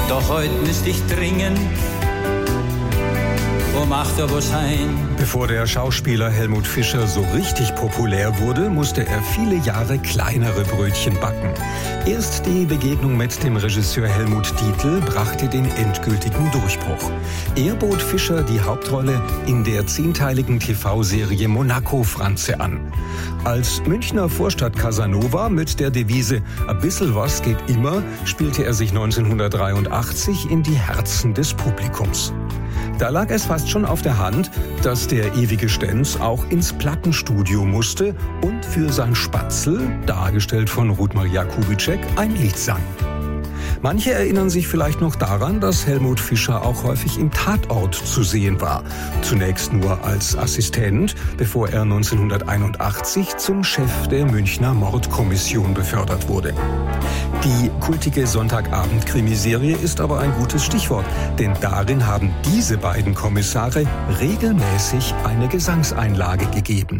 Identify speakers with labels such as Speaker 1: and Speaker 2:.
Speaker 1: Doch heute müsste ich dringend um 8 Uhr sein.
Speaker 2: Bevor der Schauspieler Helmut Fischer so richtig populär wurde, musste er viele Jahre kleinere Brötchen backen. Erst die Begegnung mit dem Regisseur Helmut Dietl brachte den endgültigen Durchbruch. Er bot Fischer die Hauptrolle in der 10-teiligen TV-Serie Monaco Franze an. Als Münchner Vorstadt-Casanova mit der Devise „A bissl was geht immer" spielte er sich 1983 in die Herzen des Publikums. Da lag es fast schon auf der Hand, dass der ewige Stenz auch ins Plattenstudio musste und für sein Spatzel, dargestellt von Rudmar Jakubitschek, ein Lied sang. Manche erinnern sich vielleicht noch daran, dass Helmut Fischer auch häufig im Tatort zu sehen war. Zunächst nur als Assistent, bevor er 1981 zum Chef der Münchner Mordkommission befördert wurde. Die kultige Sonntagabend-Krimiserie ist aber ein gutes Stichwort, denn darin haben diese beiden Kommissare regelmäßig eine Gesangseinlage gegeben.